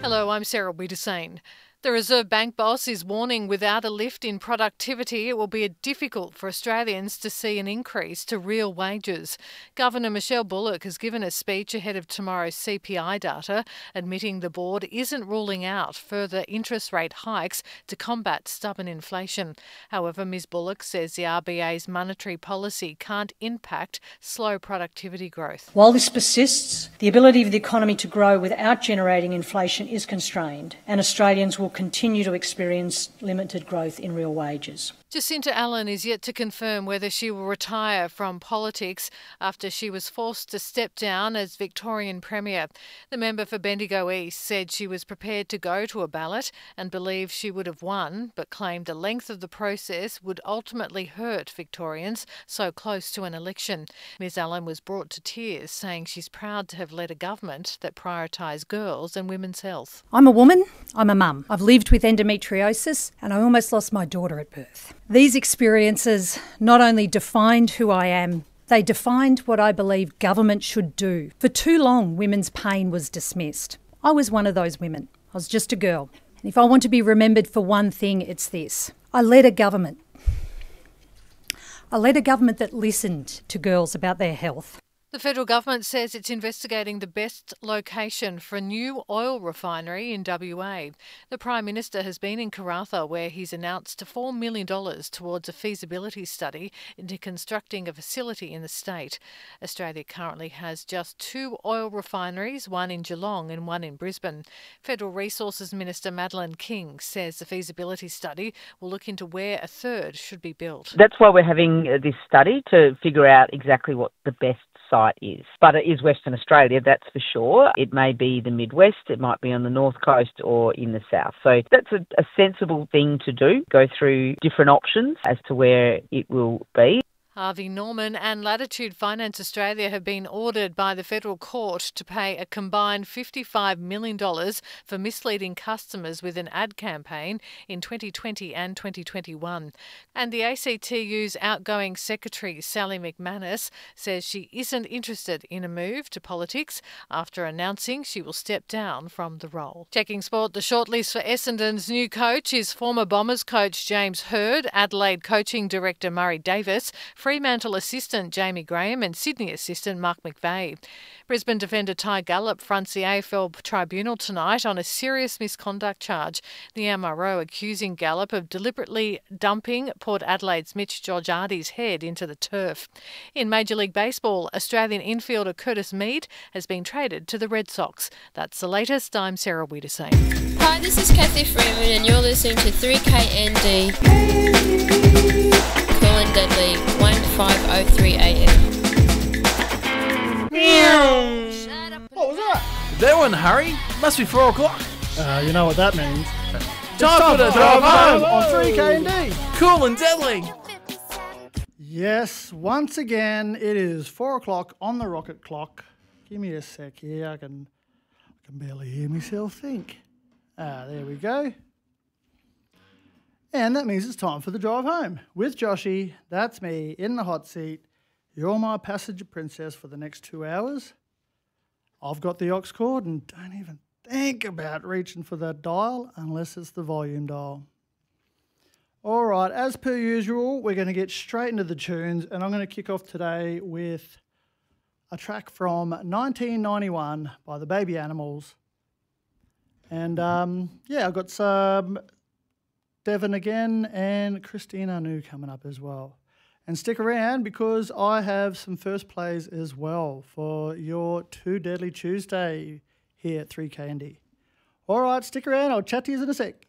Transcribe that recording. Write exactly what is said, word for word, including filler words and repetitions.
Hello, I'm Sarah Wiedersane. The Reserve Bank boss is warning without a lift in productivity, it will be difficult for Australians to see an increase to real wages. Governor Michelle Bullock has given a speech ahead of tomorrow's C P I data, admitting the board isn't ruling out further interest rate hikes to combat stubborn inflation. However, Ms Bullock says the R B A's monetary policy can't impact slow productivity growth. While this persists, the ability of the economy to grow without generating inflation is constrained, and Australians will continue to experience limited growth in real wages. Jacinta Allen is yet to confirm whether she will retire from politics after she was forced to step down as Victorian Premier. The member for Bendigo East said she was prepared to go to a ballot and believed she would have won, but claimed the length of the process would ultimately hurt Victorians so close to an election. Ms Allen was brought to tears, saying she's proud to have led a government that prioritised girls and women's health. I'm a woman, I'm a mum. I've lived with endometriosis and I almost lost my daughter at birth. These experiences not only defined who I am, they defined what I believe government should do. For too long, women's pain was dismissed. I was one of those women. I was just a girl. And if I want to be remembered for one thing, it's this. I led a government. I led a government that listened to girls about their health. The federal government says it's investigating the best location for a new oil refinery in W A. The Prime Minister has been in Karratha, where he's announced four million dollars towards a feasibility study into constructing a facility in the state. Australia currently has just two oil refineries, one in Geelong and one in Brisbane. Federal Resources Minister Madeleine King says the feasibility study will look into where a third should be built. That's why we're having this study, to figure out exactly what the best site is. But it is Western Australia, that's for sure. It may be the Midwest, it might be on the North Coast or in the South. So that's a, a sensible thing to do, go through different options as to where it will be. Harvey Norman and Latitude Finance Australia have been ordered by the federal court to pay a combined fifty-five million dollars for misleading customers with an ad campaign in twenty twenty and twenty twenty-one. And the A C T U's outgoing secretary, Sally McManus, says she isn't interested in a move to politics after announcing she will step down from the role. Checking sport, the shortlist for Essendon's new coach is former Bombers coach James Hird, Adelaide coaching director Murray Davis, Fremantle assistant Jamie Graham and Sydney assistant Mark McVeigh. Brisbane defender Ty Gallop fronts the A F L tribunal tonight on a serious misconduct charge. The M R O accusing Gallop of deliberately dumping Port Adelaide's Mitch Georgiades' head into the turf. In Major League Baseball, Australian infielder Curtis Mead has been traded to the Red Sox. That's the latest. I'm Sarah Wiedersane. Hi, this is Kathy Freeman and you're listening to three K N D. Cool and Deadly, fifteen oh three A M. What was that? That one, Harry. Must be four o'clock. Uh, you know what that means. Time for the drive home on three K N D. Cool and Deadly. Yes, once again, it is four o'clock on the rocket clock. Give me a sec here. I can, I can barely hear myself think. Ah, there we go. And that means it's time for the drive home with Joshy. That's me in the hot seat. You're my passenger princess for the next two hours. I've got the aux cord and don't even think about reaching for that dial unless it's the volume dial. All right, as per usual, we're going to get straight into the tunes, and I'm going to kick off today with a track from nineteen ninety-one by the Baby Animals. And um, yeah, I've got some Devon again and Christine Anu coming up as well. And stick around because I have some first plays as well for your Two Deadly Tuesday here at three K N D. All right, stick around. I'll chat to you in a sec.